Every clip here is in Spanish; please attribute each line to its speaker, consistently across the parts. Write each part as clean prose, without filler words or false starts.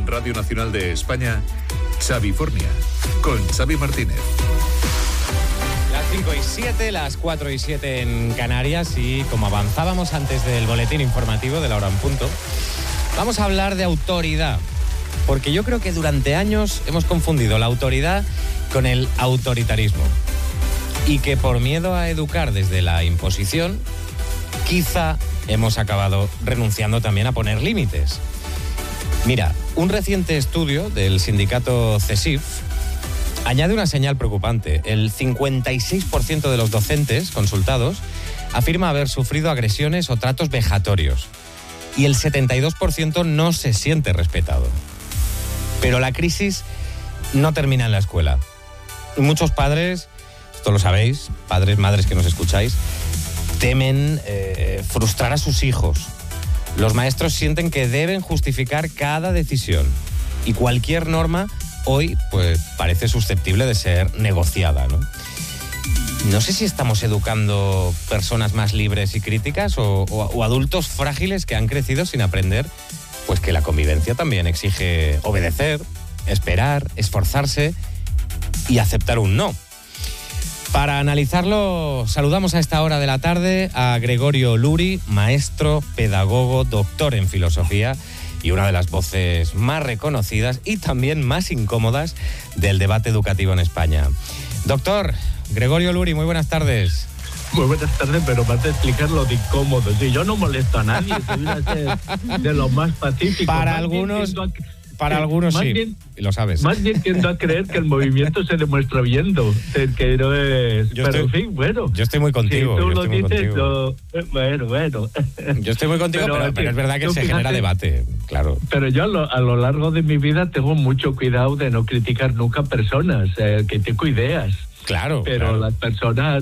Speaker 1: En Radio Nacional de España, Xavifornia, con Xavi Martínez.
Speaker 2: Las 5:07, las 4:07 en Canarias, y como avanzábamos antes del boletín informativo de la hora en punto, vamos a hablar de autoridad, porque yo creo que durante años hemos confundido la autoridad con el autoritarismo, y que por miedo a educar desde la imposición, quizá hemos acabado renunciando también a poner límites. Mira, un reciente estudio del sindicato CESIF añade una señal preocupante. El 56% de los docentes consultados afirma haber sufrido agresiones o tratos vejatorios, y el 72% no se siente respetado. Pero la crisis no termina en la escuela. Muchos padres, esto lo sabéis, padres, madres que nos escucháis, temen frustrar a sus hijos. Los maestros sienten que deben justificar cada decisión, y cualquier norma hoy pues parece susceptible de ser negociada, ¿no? No sé si estamos educando personas más libres y críticas o adultos frágiles que han crecido sin aprender pues que la convivencia también exige obedecer, esperar, esforzarse y aceptar un no. Para analizarlo, saludamos a esta hora de la tarde a Gregorio Luri, maestro, pedagogo, doctor en filosofía y una de las voces más reconocidas y también más incómodas del debate educativo en España. Doctor Gregorio Luri, muy buenas tardes.
Speaker 3: Muy buenas tardes, pero vas a explicar lo de incómodo. Si yo no molesto a nadie, debería ser de lo más pacífico.
Speaker 2: Para algunos sí, bien, lo sabes.
Speaker 3: Más bien tiendo a creer que el movimiento se demuestra viendo, que no es... En fin, bueno.
Speaker 2: Yo estoy muy contigo.
Speaker 3: Si tú lo dices, bueno.
Speaker 2: Yo estoy muy contigo, pero es verdad que se genera debate, claro.
Speaker 3: Pero yo a lo largo de mi vida tengo mucho cuidado de no criticar nunca personas, que tengo ideas.
Speaker 2: Claro.
Speaker 3: Pero claro. Las personas,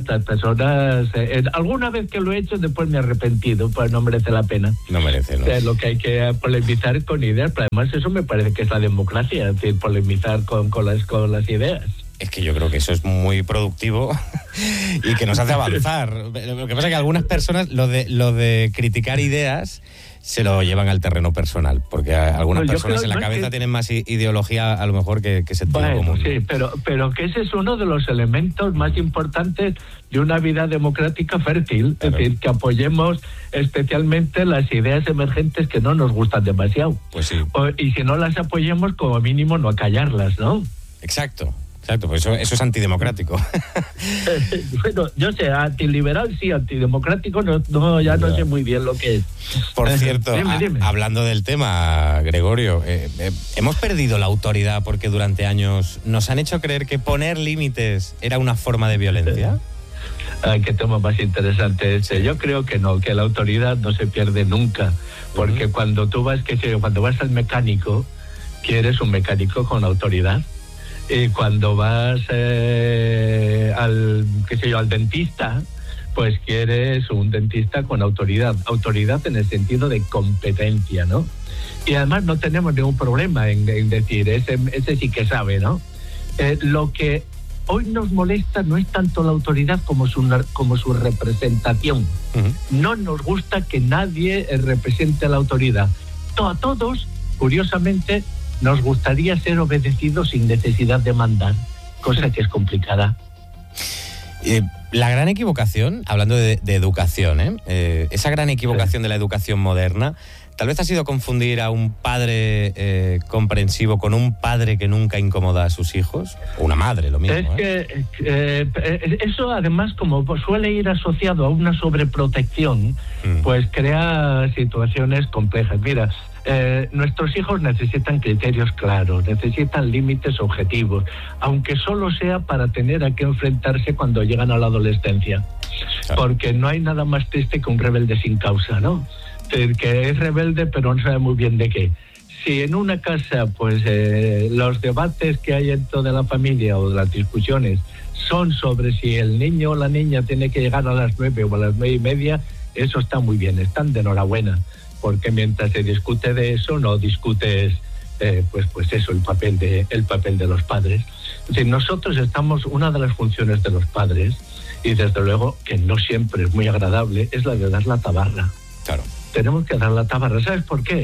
Speaker 3: alguna vez que lo he hecho, después me he arrepentido, pues no merece la pena.
Speaker 2: No merece, ¿no?
Speaker 3: Lo que hay que polemizar con ideas, pero además eso me parece que es la democracia, es decir, polemizar con las ideas.
Speaker 2: Es que yo creo que eso es muy productivo y que nos hace avanzar. Lo que pasa es que algunas personas lo de criticar ideas se lo llevan al terreno personal, porque algunas personas en la cabeza tienen más ideología a lo mejor que sentido común.
Speaker 3: Sí, pero que ese es uno de los elementos más importantes de una vida democrática fértil, claro. Es decir, que apoyemos especialmente las ideas emergentes que no nos gustan demasiado.
Speaker 2: Pues sí.
Speaker 3: Y si no las apoyemos, como mínimo no acallarlas, ¿no?
Speaker 2: Exacto, pues eso es antidemocrático.
Speaker 3: Bueno, yo sé, antiliberal sí, antidemocrático no sé muy bien lo que es.
Speaker 2: Por cierto, dime. Hablando del tema, Gregorio, hemos perdido la autoridad porque durante años nos han hecho creer que poner límites era una forma de violencia.
Speaker 3: Qué tema más interesante este. Yo creo que no, que la autoridad no se pierde nunca, porque cuando vas al mecánico, quieres un mecánico con autoridad. Y cuando vas al dentista, pues quieres un dentista con autoridad en el sentido de competencia, ¿no? Y además no tenemos ningún problema en decir, ese sí que sabe, ¿no? Lo que hoy nos molesta no es tanto la autoridad como su representación. No nos gusta que nadie represente la autoridad. A todos, curiosamente, nos gustaría ser obedecidos sin necesidad de mandar, cosa que es complicada.
Speaker 2: La gran equivocación, hablando de educación, esa gran equivocación de la educación moderna, tal vez ha sido confundir a un padre comprensivo con un padre que nunca incomoda a sus hijos, o una madre, lo mismo.
Speaker 3: Es que eso además, como suele ir asociado a una sobreprotección, pues crea situaciones complejas. Mira, nuestros hijos necesitan criterios claros, necesitan límites objetivos, aunque solo sea para tener a qué enfrentarse cuando llegan a la adolescencia. Claro. Porque no hay nada más triste que un rebelde sin causa, ¿no? Que es rebelde pero no sabe muy bien de qué. Si en una casa pues los debates que hay dentro de la familia o de las discusiones son sobre si el niño o la niña tiene que llegar a las 9 o a las 9:30, eso está muy bien, están de enhorabuena, porque mientras se discute de eso no discutes pues eso, el papel de los padres. Es decir, nosotros una de las funciones de los padres, y desde luego que no siempre es muy agradable, es la de dar la tabarra.
Speaker 2: Claro.
Speaker 3: Tenemos que dar la tabarra. ¿Sabes por qué?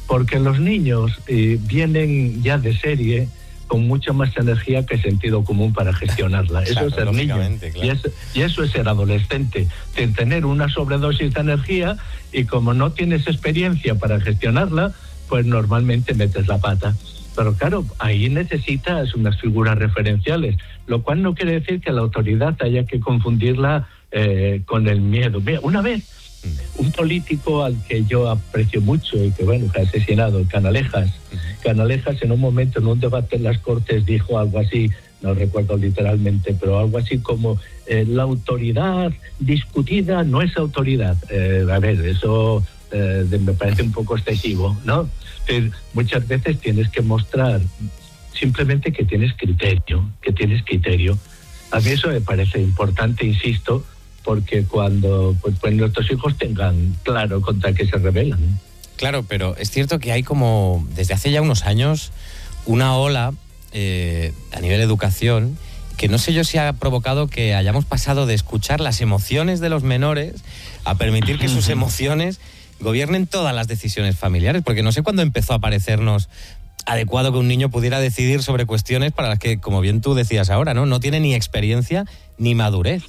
Speaker 3: Porque los niños vienen ya de serie con mucha más energía que sentido común para gestionarla. Eso es ser niño. Claro. Y eso es ser adolescente. Tener una sobredosis de energía y como no tienes experiencia para gestionarla, pues normalmente metes la pata. Pero claro, ahí necesitas unas figuras referenciales, lo cual no quiere decir que la autoridad haya que confundirla con el miedo. Mira, una vez, un político al que yo aprecio mucho y que, bueno, que ha asesinado, Canalejas, en un momento, en un debate en las Cortes, dijo algo así, no recuerdo literalmente, pero algo así como la autoridad discutida no es autoridad. A ver, eso me parece un poco excesivo, ¿no? Muchas veces tienes que mostrar simplemente que tienes criterio. A mí eso me parece importante, insisto, porque cuando pues nuestros hijos tengan claro contra qué se rebelan.
Speaker 2: Claro, pero es cierto que hay como, desde hace ya unos años, una ola a nivel de educación que no sé yo si ha provocado que hayamos pasado de escuchar las emociones de los menores a permitir que sus emociones gobiernen todas las decisiones familiares, porque no sé cuándo empezó a parecernos adecuado que un niño pudiera decidir sobre cuestiones para las que, como bien tú decías ahora, no tiene ni experiencia ni madurez.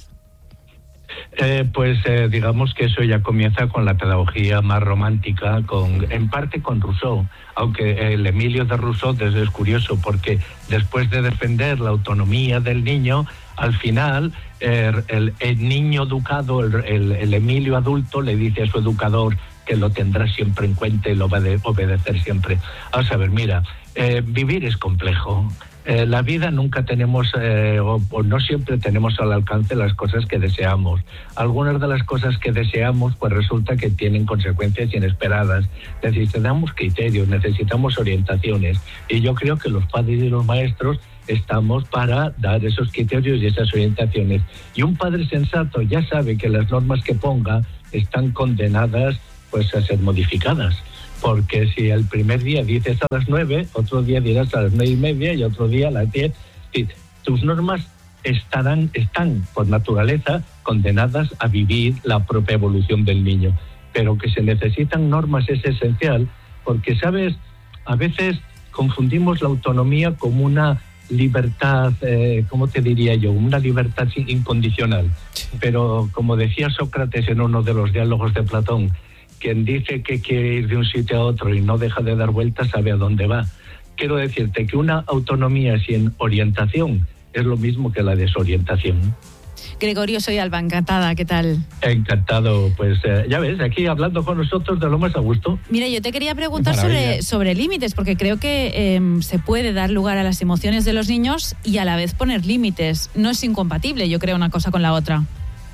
Speaker 3: Digamos que eso ya comienza con la pedagogía más romántica, en parte con Rousseau, aunque el Emilio de Rousseau es curioso porque después de defender la autonomía del niño, al final el niño educado, el Emilio adulto, le dice a su educador que lo tendrá siempre en cuenta y lo va a obedecer siempre. Vamos a ver, mira, vivir es complejo. La vida nunca tenemos, o no siempre tenemos al alcance las cosas que deseamos. Algunas de las cosas que deseamos, pues resulta que tienen consecuencias inesperadas. Necesitamos criterios, necesitamos orientaciones. Y yo creo que los padres y los maestros estamos para dar esos criterios y esas orientaciones. Y un padre sensato ya sabe que las normas que ponga están condenadas pues a ser modificadas. Porque si el primer día dices a las 9, otro día dirás a las 9:30 y otro día a las 10. Tus normas están por naturaleza condenadas a vivir la propia evolución del niño. Pero que se necesitan normas es esencial, porque, ¿sabes? A veces confundimos la autonomía como una libertad, ¿cómo te diría yo? Una libertad incondicional. Pero como decía Sócrates en uno de los diálogos de Platón, quien dice que quiere ir de un sitio a otro y no deja de dar vueltas sabe a dónde va. Quiero decirte que una autonomía sin orientación es lo mismo que la desorientación.
Speaker 4: Gregorio, soy Alba, encantada, ¿qué tal?
Speaker 3: Encantado, pues ya ves, aquí hablando con nosotros de lo más a gusto.
Speaker 4: Mira, yo te quería preguntar sobre límites, porque creo que se puede dar lugar a las emociones de los niños y a la vez poner límites. No es incompatible, yo creo, una cosa con la otra.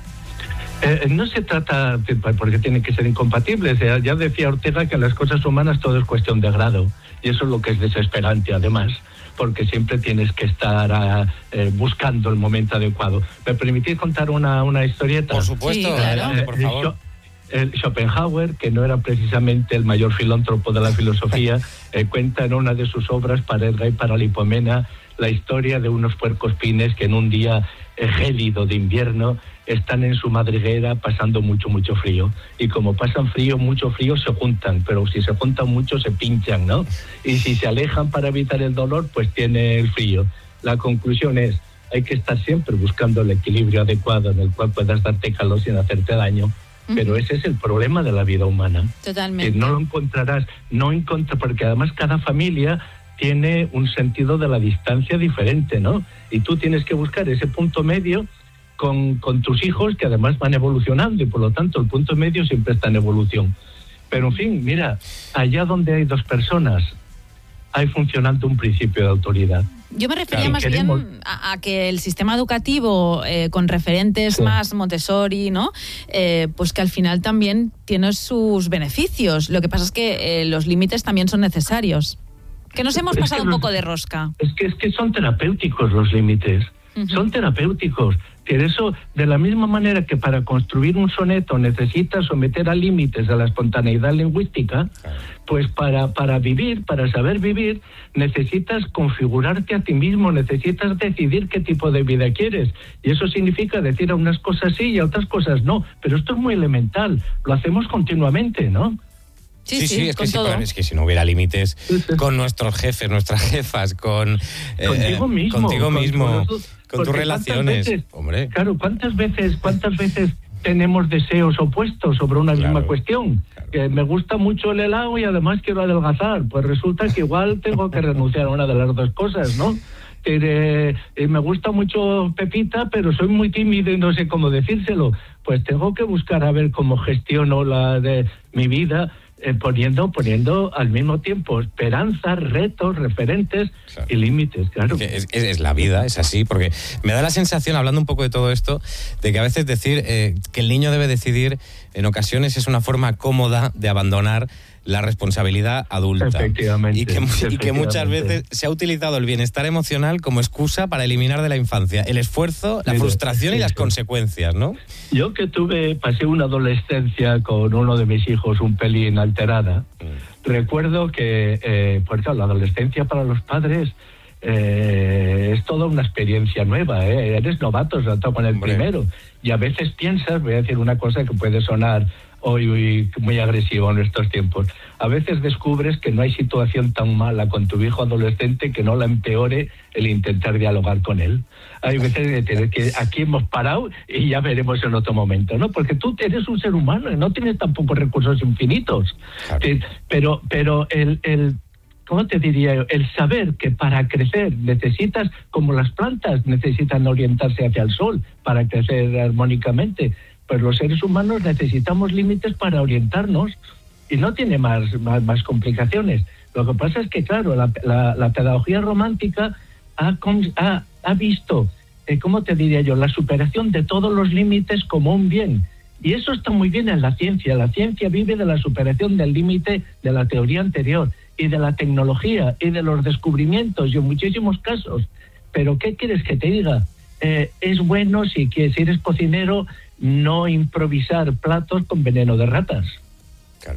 Speaker 3: No se trata, porque tienen que ser incompatibles. Ya decía Ortega que en las cosas humanas todo es cuestión de grado. Y eso es lo que es desesperante, además, porque siempre tienes que estar buscando el momento adecuado. ¿Me permitís contar una historieta?
Speaker 2: Por supuesto, sí, claro. Por favor.
Speaker 3: Schopenhauer, que no era precisamente el mayor filántropo de la filosofía, cuenta en una de sus obras, para Edgar y para Lipomena, la historia de unos puercoespines que en un día gélido de invierno están en su madriguera pasando mucho frío. Y como pasan mucho frío, se juntan, pero si se juntan mucho se pinchan, ¿no? Y si se alejan para evitar el dolor, pues tiene el frío. La conclusión es, hay que estar siempre buscando el equilibrio adecuado en el cual puedas darte calor sin hacerte daño. Pero ese es el problema de la vida humana.
Speaker 4: Totalmente.
Speaker 3: Que no lo encontrarás, porque además cada familia tiene un sentido de la distancia diferente, ¿no? Y tú tienes que buscar ese punto medio con tus hijos, que además van evolucionando, y por lo tanto el punto medio siempre está en evolución. Pero en fin, mira, allá donde hay dos personas, hay funcionando un principio de autoridad.
Speaker 4: Yo me refería más bien a que el sistema educativo, con referentes más Montessori, ¿no? Pues que al final también tiene sus beneficios. Lo que pasa es que los límites también son necesarios. Que nos hemos pasado un poco de rosca.
Speaker 3: Es que son terapéuticos los límites. Son terapéuticos. Que eso, de la misma manera que para construir un soneto necesitas someter a límites a la espontaneidad lingüística, pues para vivir, para saber vivir, necesitas configurarte a ti mismo, necesitas decidir qué tipo de vida quieres. Y eso significa decir a unas cosas sí y a otras cosas no. Pero esto es muy elemental, lo hacemos continuamente, ¿no?
Speaker 2: Sí, es que si no hubiera límites con nuestros jefes, nuestras jefas, contigo mismo, con tus relaciones. Hombre.
Speaker 3: Claro, ¿cuántas veces tenemos deseos opuestos sobre una misma cuestión? Claro. Que me gusta mucho el helado y además quiero adelgazar. Pues resulta que igual tengo que renunciar a una de las dos cosas, ¿no? Me gusta mucho Pepita, pero soy muy tímido y no sé cómo decírselo. Pues tengo que buscar a ver cómo gestiono la de mi vida, poniendo al mismo tiempo esperanzas, retos, referentes y límites, claro.
Speaker 2: Es la vida, es así, porque me da la sensación, hablando un poco de todo esto, de que a veces decir que el niño debe decidir, en ocasiones es una forma cómoda de abandonar la responsabilidad adulta.
Speaker 3: Efectivamente.
Speaker 2: Y que muchas veces se ha utilizado el bienestar emocional como excusa para eliminar de la infancia el esfuerzo, la frustración y las consecuencias, ¿no?
Speaker 3: Yo que pasé una adolescencia con uno de mis hijos un pelín alterada, recuerdo que, por ejemplo, la adolescencia para los padres es toda una experiencia nueva, eres novato, sobre todo con el primero, y a veces piensas, voy a decir una cosa que puede sonar hoy muy agresivo en estos tiempos, a veces descubres que no hay situación tan mala con tu hijo adolescente que no la empeore el intentar dialogar con él. Hay veces que aquí hemos parado y ya veremos en otro momento, ¿no? Porque tú eres un ser humano y no tienes tampoco recursos infinitos. Claro. Pero el ¿cómo te diría yo? El saber que para crecer necesitas, como las plantas necesitan orientarse hacia el sol para crecer armónicamente, pues los seres humanos necesitamos límites para orientarnos y no tiene más complicaciones. Lo que pasa es que, claro, la pedagogía romántica ha visto, ¿cómo te diría yo?, la superación de todos los límites como un bien. Y eso está muy bien en la ciencia. La ciencia vive de la superación del límite de la teoría anterior y de la tecnología y de los descubrimientos y en muchísimos casos. Pero ¿qué quieres que te diga? Es bueno, si eres cocinero, no improvisar platos con veneno de ratas.
Speaker 2: Claro.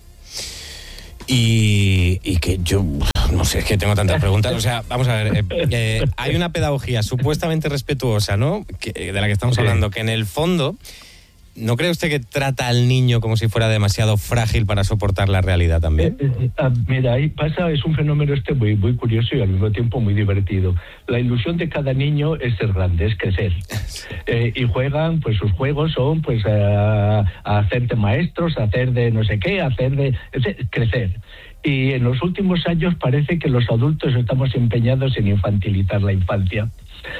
Speaker 2: Y que yo, no sé, es que tengo tantas preguntas. O sea, vamos a ver, hay una pedagogía supuestamente respetuosa, ¿no?, de la que estamos hablando, que en el fondo, ¿no cree usted que trata al niño como si fuera demasiado frágil para soportar la realidad también?
Speaker 3: Mira, ahí pasa, es un fenómeno muy, muy curioso y al mismo tiempo muy divertido. La ilusión de cada niño es ser grande, es crecer. Y juegan, pues sus juegos son pues a hacer de maestros, a hacer de no sé qué, crecer. Y en los últimos años parece que los adultos estamos empeñados en infantilizar la infancia.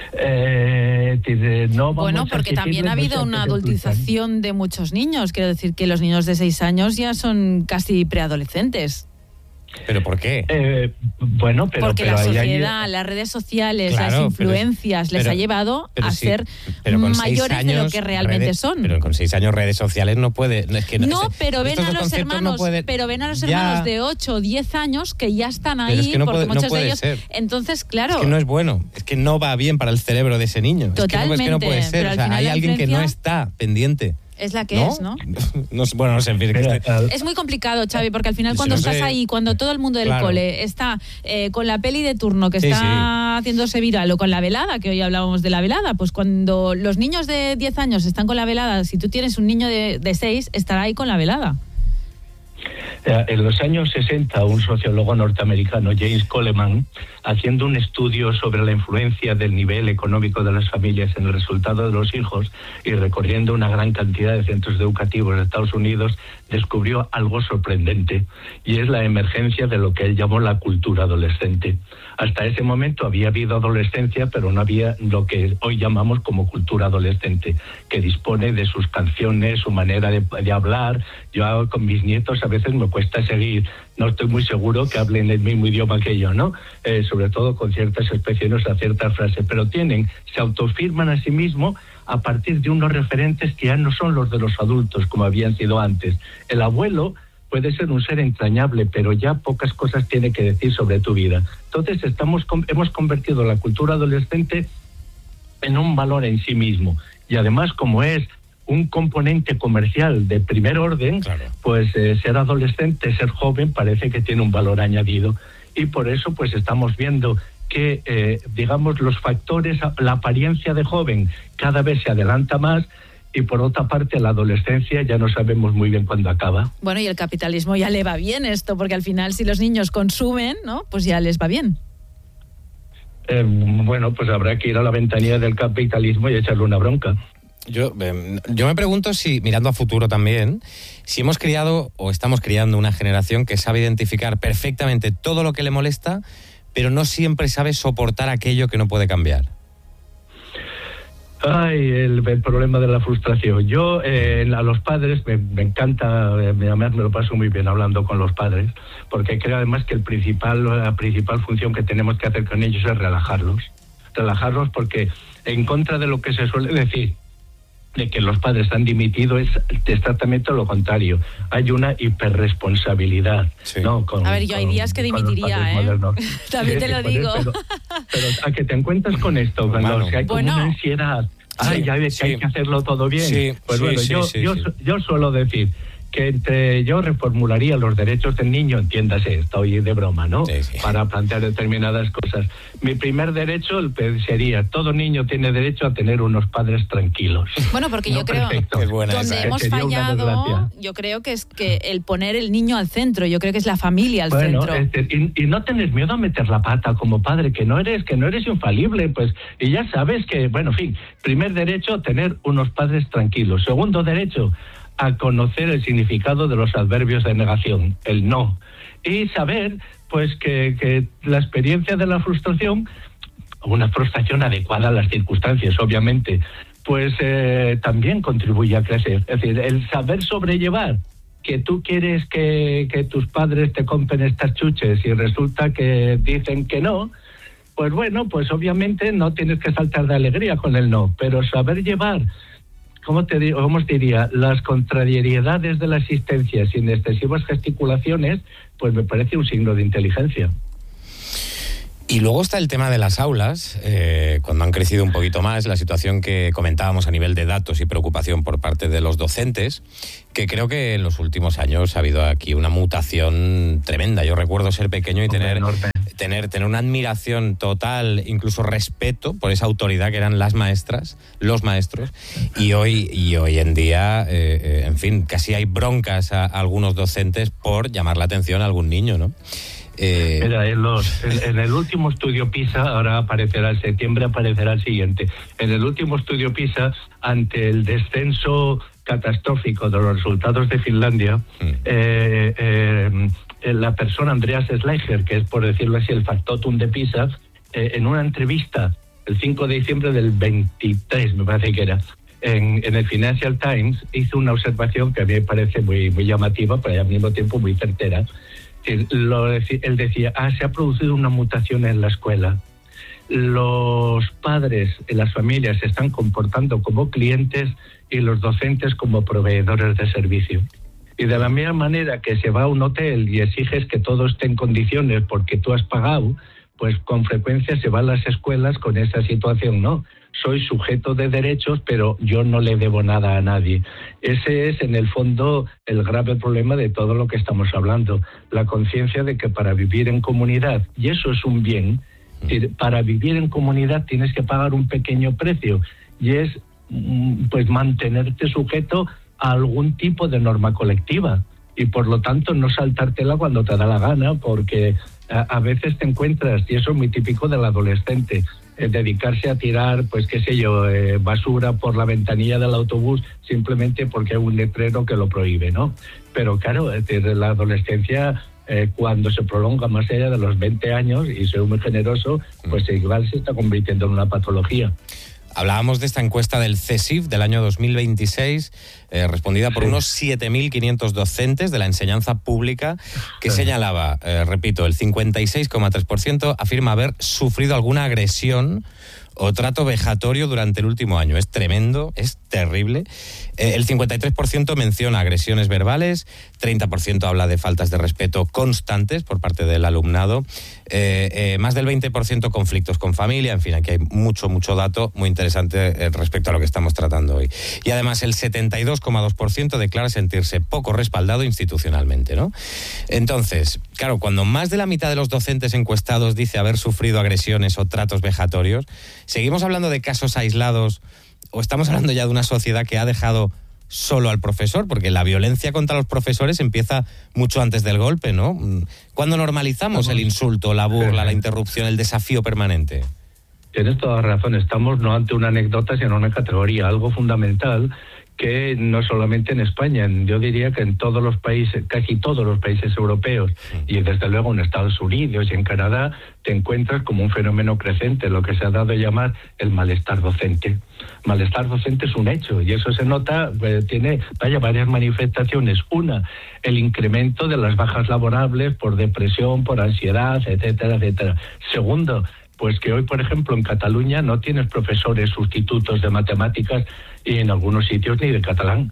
Speaker 4: Porque también ha habido una adultización de muchos niños. Quiero decir que los niños de 6 años ya son casi preadolescentes.
Speaker 2: ¿Pero por qué?
Speaker 4: Porque la sociedad, las redes sociales, las influencias les ha llevado a ser mayores de lo que realmente son.
Speaker 2: Pero con 6 años redes sociales no puede...
Speaker 4: pero ven a los hermanos, de 8 o 10 años que ya están ahí,
Speaker 2: es que
Speaker 4: porque muchos de ellos...
Speaker 2: Ser.
Speaker 4: Entonces, claro...
Speaker 2: Es que no es bueno, es que no va bien para el cerebro de ese niño.
Speaker 4: Totalmente.
Speaker 2: Es que no puede ser, hay alguien que no está pendiente.
Speaker 4: Es la que es, ¿no?
Speaker 2: No sé, en fin.
Speaker 4: Es muy complicado, Xavi, porque al final cuando estás ahí, cuando todo el mundo del cole está con la peli de turno que está haciéndose viral o con la velada, que hoy hablábamos de la velada, pues cuando los niños de 10 años están con la velada, si tú tienes un niño de 6, estará ahí con la velada.
Speaker 3: En los años 60, un sociólogo norteamericano, James Coleman, haciendo un estudio sobre la influencia del nivel económico de las familias en el resultado de los hijos y recorriendo una gran cantidad de centros educativos de Estados Unidos, descubrió algo sorprendente, y es la emergencia de lo que él llamó la cultura adolescente. Hasta ese momento había habido adolescencia, pero no había lo que hoy llamamos como cultura adolescente, que dispone de sus canciones, su manera de hablar. Yo con mis nietos a veces me cuesta seguir, no estoy muy seguro que hablen el mismo idioma que yo, ¿no? Sobre todo con ciertas expresiones a ciertas frases, pero se autofirman a sí mismos a partir de unos referentes que ya no son los de los adultos como habían sido antes. El abuelo puede ser un ser entrañable, pero ya pocas cosas tiene que decir sobre tu vida. Entonces hemos convertido la cultura adolescente en un valor en sí mismo, y además, como es un componente comercial de primer orden, pues ser adolescente, ser joven, parece que tiene un valor añadido, y por eso pues estamos viendo que, digamos, los factores, la apariencia de joven cada vez se adelanta más, y por otra parte la adolescencia ya no sabemos muy bien cuándo acaba.
Speaker 4: Bueno, y el capitalismo ya le va bien esto, porque al final si los niños consumen, ¿no? Pues ya les va bien.
Speaker 3: Bueno, pues habrá que ir a la ventanilla del capitalismo y echarle una bronca.
Speaker 2: Yo me pregunto si, mirando a futuro también, si hemos criado o estamos criando una generación que sabe identificar perfectamente todo lo que le molesta, pero no siempre sabe soportar aquello que no puede cambiar.
Speaker 3: Ay, el problema de la frustración. Yo a los padres me encanta, además me lo paso muy bien hablando con los padres, porque creo además que la principal función que tenemos que hacer con ellos es relajarlos porque en contra de lo que se suele decir, de que los padres han dimitido, es exactamente lo contrario. Hay una hiperresponsabilidad.
Speaker 2: Sí.
Speaker 3: ¿No?
Speaker 4: A ver, yo hay días que dimitiría, También te lo digo.
Speaker 3: Pero a que te encuentras con esto, cuando hay como una ansiedad, ya ves que hay que hacerlo todo bien.
Speaker 2: Sí,
Speaker 3: pues bueno, yo suelo decir que yo reformularía los derechos del niño, entiéndase, estoy de broma, ¿no? Sí. Para plantear determinadas cosas. Mi primer derecho sería, todo niño tiene derecho a tener unos padres tranquilos.
Speaker 4: Bueno, porque yo creo donde hemos fallado, yo creo que es que el poner el niño al centro, yo creo que es la familia al centro.
Speaker 3: Y no tener miedo a meter la pata como padre, que no eres infalible, pues, y ya sabes que, bueno, en fin, primer derecho, tener unos padres tranquilos. Segundo derecho, a conocer el significado de los adverbios de negación, el no. Y saber, pues, que la experiencia de la frustración, una frustración adecuada a las circunstancias, obviamente, pues también contribuye a crecer. Es decir, el saber sobrellevar que tú quieres que tus padres te compren estas chuches y resulta que dicen que no, pues bueno, pues obviamente no tienes que saltar de alegría con el no, pero saber llevar, ¿cómo os diría? Las contrariedades de la existencia sin excesivas gesticulaciones, pues me parece un signo de inteligencia.
Speaker 2: Y luego está el tema de las aulas, cuando han crecido un poquito más, la situación que comentábamos a nivel de datos y preocupación por parte de los docentes, que creo que en los últimos años ha habido aquí una mutación tremenda. Yo recuerdo ser pequeño y tener una admiración total, incluso respeto por esa autoridad que eran las maestras, los maestros, y hoy en día, en fin, casi hay broncas a algunos docentes por llamar la atención a algún niño, ¿no?
Speaker 3: Mira, en el último estudio PISA, ahora aparecerá en septiembre, aparecerá el siguiente. En el último estudio PISA, ante el descenso catastrófico de los resultados de Finlandia, la persona Andreas Schleicher, que es, por decirlo así, el factotum de PISA, en una entrevista el 5 de diciembre del 23, me parece que era, en el Financial Times, hizo una observación que a mí me parece muy, muy llamativa, pero al mismo tiempo muy certera. Él decía, se ha producido una mutación en la escuela. Los padres en las familias se están comportando como clientes y los docentes como proveedores de servicio. Y de la misma manera que se va a un hotel y exiges que todo esté en condiciones porque tú has pagado, pues con frecuencia se va a las escuelas con esa situación, ¿no? Soy sujeto de derechos, pero yo no le debo nada a nadie. Ese es, en el fondo, el grave problema de todo lo que estamos hablando. La conciencia de que para vivir en comunidad, y eso es un bien, para vivir en comunidad tienes que pagar un pequeño precio, y es pues mantenerte sujeto a algún tipo de norma colectiva. Y por lo tanto no saltártela cuando te da la gana, porque a veces te encuentras, y eso es muy típico del adolescente, dedicarse a tirar, pues qué sé yo, basura por la ventanilla del autobús simplemente porque hay un letrero que lo prohíbe, ¿no? Pero claro, desde la adolescencia, cuando se prolonga más allá de los 20 años, y soy muy generoso, pues igual se está convirtiendo en una patología.
Speaker 2: Hablábamos de esta encuesta del CESIF del año 2026, respondida por unos 7.500 docentes de la enseñanza pública, que señalaba, repito, el 56,3% afirma haber sufrido alguna agresión o trato vejatorio durante el último año. Es tremendo, es terrible. El 53% menciona agresiones verbales, 30% habla de faltas de respeto constantes por parte del alumnado, más del 20% conflictos con familia. En fin, aquí hay mucho dato muy interesante respecto a lo que estamos tratando hoy. Y además el 72,2% declara sentirse poco respaldado institucionalmente, ¿no? Entonces, claro, cuando más de la mitad de los docentes encuestados dice haber sufrido agresiones o tratos vejatorios, ¿seguimos hablando de casos aislados o estamos hablando ya de una sociedad que ha dejado solo al profesor? Porque la violencia contra los profesores empieza mucho antes del golpe, ¿no? ¿Cuándo normalizamos el insulto, la burla, la interrupción, el desafío permanente?
Speaker 3: Tienes toda razón, estamos no ante una anécdota, sino una categoría, algo fundamental que no solamente en España, yo diría que en todos los países, casi todos los países europeos, y desde luego en Estados Unidos y en Canadá, te encuentras como un fenómeno creciente, lo que se ha dado a llamar el malestar docente. Malestar docente es un hecho, y eso se nota, tiene varias manifestaciones. Una, el incremento de las bajas laborables por depresión, por ansiedad, etcétera, etcétera. Segundo, pues que hoy, por ejemplo, en Cataluña no tienes profesores sustitutos de matemáticas y en algunos sitios ni de catalán.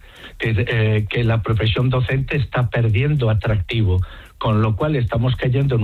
Speaker 3: Que la profesión docente está perdiendo atractivo, con lo cual estamos cayendo en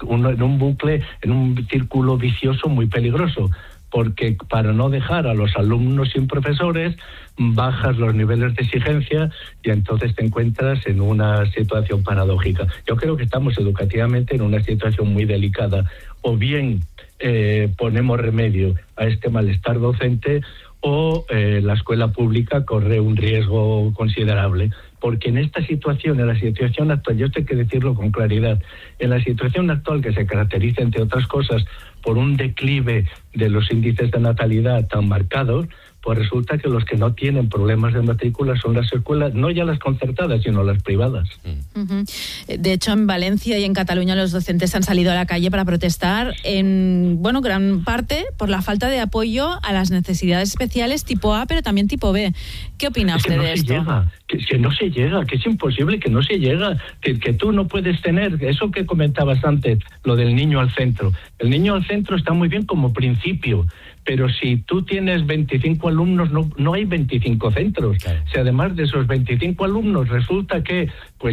Speaker 3: un bucle, en un círculo vicioso muy peligroso, porque para no dejar a los alumnos sin profesores, bajas los niveles de exigencia y entonces te encuentras en una situación paradójica. Yo creo que estamos educativamente en una situación muy delicada. O bien ponemos remedio a este malestar docente, o la escuela pública corre un riesgo considerable, porque en esta situación, en la situación actual, yo tengo que decirlo con claridad, en la situación actual, que se caracteriza, entre otras cosas, por un declive de los índices de natalidad tan marcados, pues resulta que los que no tienen problemas de matrícula son las escuelas, no ya las concertadas, sino las privadas.
Speaker 4: Uh-huh. De hecho, en Valencia y en Cataluña los docentes han salido a la calle para protestar en, gran parte por la falta de apoyo a las necesidades especiales tipo A, pero también tipo B. ¿Qué opina usted de esto?
Speaker 3: Que no se llega, que es imposible, que no se llega, que tú no puedes tener, eso que comentabas antes, lo del niño al centro. El niño al centro está muy bien como principio, pero si tú tienes 25 alumnos, no hay 25 centros. Claro. Si además de esos 25 alumnos resulta que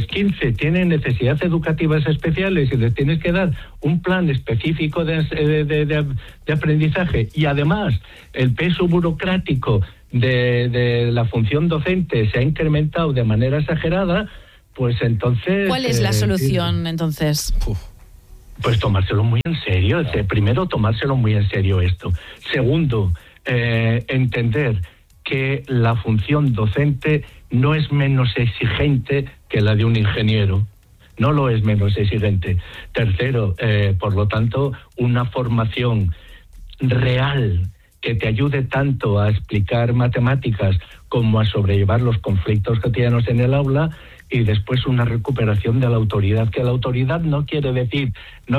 Speaker 3: 15 tienen necesidades educativas especiales y les tienes que dar un plan específico de aprendizaje, y además el peso burocrático de la función docente se ha incrementado de manera exagerada, pues entonces...
Speaker 4: ¿Cuál es la solución entonces?
Speaker 3: Pues tomárselo muy en serio. Primero, tomárselo muy en serio esto. Segundo, entender que la función docente no es menos exigente que la de un ingeniero. No lo es menos exigente. Tercero, por lo tanto, una formación real que te ayude tanto a explicar matemáticas como a sobrellevar los conflictos cotidianos en el aula. Y después una recuperación de la autoridad, que la autoridad no quiere decir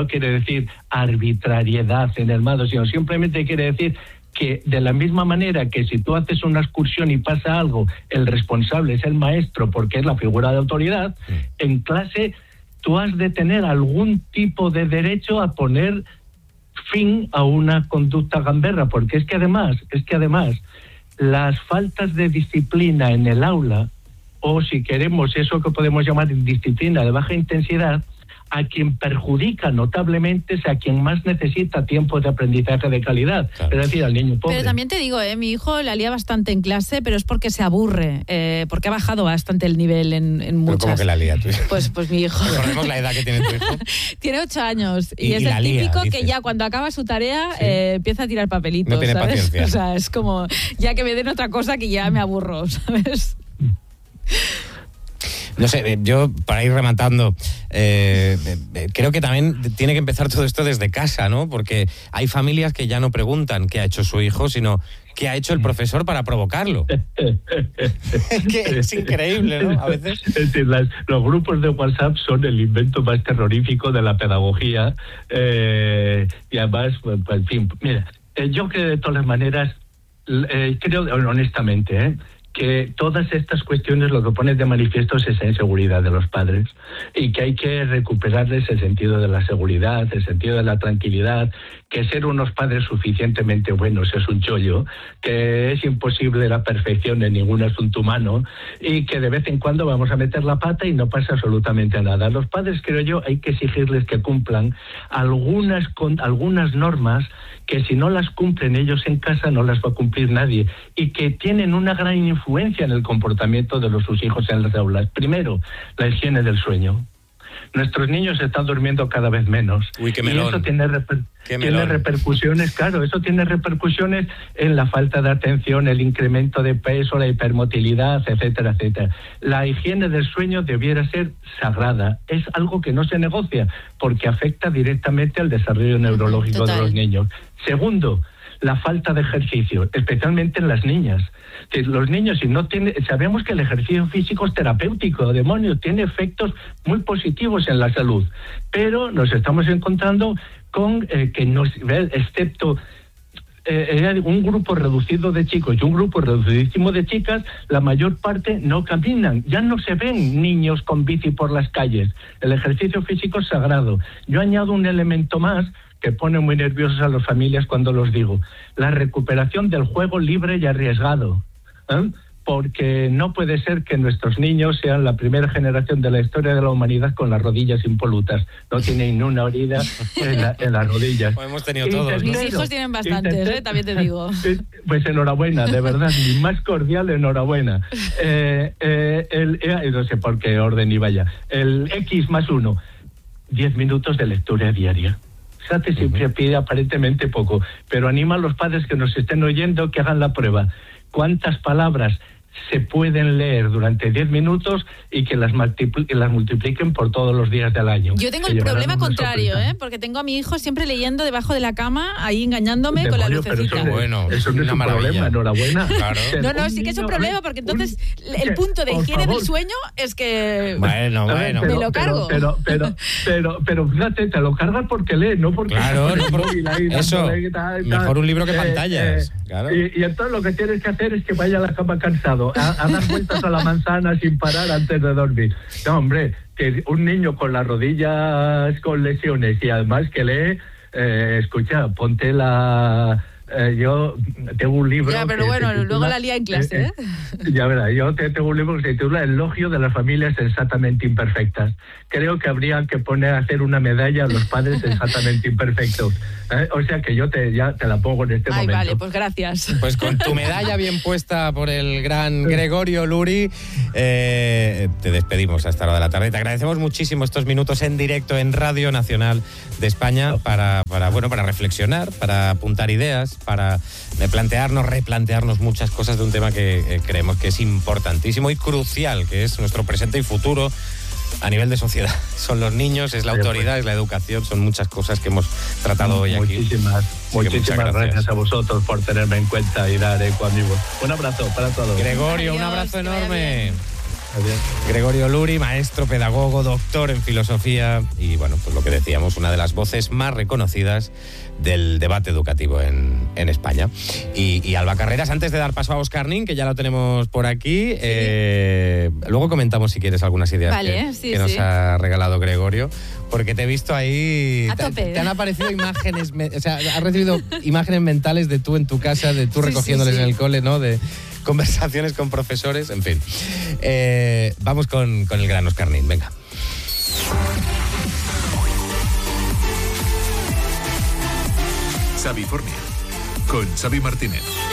Speaker 3: arbitrariedad en el mando, sino simplemente quiere decir que de la misma manera que si tú haces una excursión y pasa algo, el responsable es el maestro porque es la figura de autoridad, en clase tú has de tener algún tipo de derecho a poner fin a una conducta gamberra, porque es que además las faltas de disciplina en el aula, o si queremos eso que podemos llamar indisciplina de baja intensidad, a quien perjudica notablemente es a quien más necesita tiempo de aprendizaje de calidad, claro. Es decir, al niño pobre.
Speaker 4: Pero también te digo, mi hijo la lía bastante en clase, pero es porque se aburre, porque ha bajado bastante el nivel en muchas.
Speaker 2: ¿Cómo que la lía tu hijo?
Speaker 4: Pues mi hijo.
Speaker 2: ¿Recordemos la edad que tiene tu hijo?
Speaker 4: Tiene 8 años y es el típico que ya cuando acaba su tarea empieza a tirar papelitos,
Speaker 2: no tiene
Speaker 4: ¿sabes?
Speaker 2: Paciencia.
Speaker 4: O sea, es como, ya que me den otra cosa que ya me aburro, ¿sabes?
Speaker 2: No sé, yo para ir rematando, creo que también tiene que empezar todo esto desde casa, ¿no? Porque hay familias que ya no preguntan qué ha hecho su hijo, sino qué ha hecho el profesor para provocarlo. Es increíble, ¿no? A veces.
Speaker 3: Es decir, los grupos de WhatsApp son el invento más terrorífico de la pedagogía. Y además, en fin, mira, yo creo de todas las maneras, creo honestamente, que todas estas cuestiones lo que ponen de manifiesto es esa inseguridad de los padres y que hay que recuperarles el sentido de la seguridad, el sentido de la tranquilidad, que ser unos padres suficientemente buenos es un chollo, que es imposible la perfección en ningún asunto humano y que de vez en cuando vamos a meter la pata y no pasa absolutamente nada. Los padres, creo yo, hay que exigirles que cumplan algunas normas que si no las cumplen ellos en casa no las va a cumplir nadie y que tienen una gran influencia en el comportamiento de sus hijos en las aulas. Primero, la higiene del sueño. Nuestros niños están durmiendo cada vez menos.
Speaker 2: Uy, qué melón.
Speaker 3: Y eso tiene repercusiones, claro, eso tiene repercusiones en la falta de atención, el incremento de peso, la hipermotilidad, etcétera, etcétera. La higiene del sueño debiera ser sagrada. Es algo que no se negocia porque afecta directamente al desarrollo neurológico de los niños. Segundo, la falta de ejercicio, especialmente en las niñas. Que los niños, si no tienen, sabemos que el ejercicio físico es terapéutico, demonios, tiene efectos muy positivos en la salud, pero nos estamos encontrando con que excepto un grupo reducido de chicos y un grupo reducidísimo de chicas, la mayor parte no caminan. Ya no se ven niños con bici por las calles. El ejercicio físico es sagrado. Yo añado un elemento más que pone muy nerviosos a las familias cuando los digo: la recuperación del juego libre y arriesgado. Porque no puede ser que nuestros niños sean la primera generación de la historia de la humanidad con las rodillas impolutas. No tienen ni una herida en las rodillas.
Speaker 2: Pues hemos tenido todos.
Speaker 4: Mis hijos tienen bastantes, también te digo.
Speaker 3: Pues enhorabuena, de verdad, mi más cordial enhorabuena. No sé por qué orden iba ya. El X+1, 10 minutos de lectura diaria. Fíjate, siempre pide aparentemente poco, pero anima a los padres que nos estén oyendo que hagan la prueba. ¿Cuántas palabras se pueden leer durante 10 minutos y que las multipliquen por todos los días del año?
Speaker 4: Yo tengo el problema contrario, porque tengo a mi hijo siempre leyendo debajo de la cama, ahí engañándome con la lucecita.
Speaker 3: Eso no es un problema, enhorabuena.
Speaker 2: Claro.
Speaker 4: No, sí que es un problema, porque entonces el punto de higiene del sueño es que me lo cargo.
Speaker 3: Pero fíjate, te lo cargas porque lees, no porque...
Speaker 2: Claro, eso, mejor un libro que pantallas. Claro.
Speaker 3: Y entonces lo que tienes que hacer es que vaya a la cama cansado, a dar vueltas a la manzana sin parar antes de dormir. No, hombre, que un niño con las rodillas con lesiones y además que lee, escucha, ponte la... yo tengo un libro...
Speaker 4: Ya, pero bueno, luego la lía en clase, ¿eh?
Speaker 3: Ya verás, yo tengo un libro que se titula El elogio de las familias sensatamente imperfectas. Creo que habría que poner a hacer una medalla a los padres sensatamente imperfectos. O sea que yo ya te la pongo en este momento.
Speaker 4: Vale, pues gracias.
Speaker 2: Pues con tu medalla bien puesta por el gran Gregorio Luri, te despedimos a esta hora de la tarde. Te agradecemos muchísimo estos minutos en directo en Radio Nacional de España para reflexionar, para apuntar ideas, para replantearnos muchas cosas de un tema que creemos que es importantísimo y crucial, que es nuestro presente y futuro a nivel de sociedad. Son los niños, es la autoridad, es la educación, son muchas cosas que hemos tratado hoy aquí.
Speaker 3: Muchísimas gracias a vosotros por tenerme en cuenta y dar eco a mi voz. Un abrazo para todos.
Speaker 2: Gregorio, un abrazo enorme. Adiós. Gregorio Luri, maestro, pedagogo, doctor en filosofía y, bueno, pues lo que decíamos, una de las voces más reconocidas del debate educativo en España. Y Alba Carreras, antes de dar paso a Óscar Nin, que ya lo tenemos por aquí, luego comentamos si quieres algunas ideas que nos ha regalado Gregorio, porque te he visto ahí...
Speaker 4: A tope.
Speaker 2: Te han aparecido imágenes, o sea, has recibido imágenes mentales de tú en tu casa, de tú recogiéndoles en el cole, ¿no? De conversaciones con profesores, en fin. Vamos con el gran Óscar Nin, venga.
Speaker 1: Xavi Fornia, con Xavi Martínez.